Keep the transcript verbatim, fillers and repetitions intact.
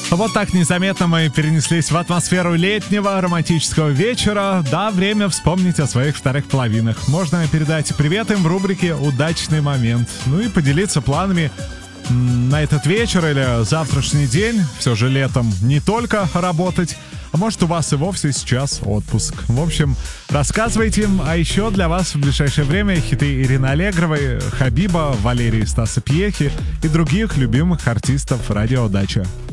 Вот так незаметно мы перенеслись в атмосферу летнего романтического вечера. Да, время вспомнить о своих вторых половинах. Можно передать привет им в рубрике «Удачный момент». Ну и поделиться планами на этот вечер или завтрашний день. Все же летом не только работать, а может у вас и вовсе сейчас отпуск. В общем, рассказывайте им, а еще для вас в ближайшее время хиты Ирины Аллегровой, Хабиба, Валерии Стаса Пьехи и других любимых артистов радио «Дача».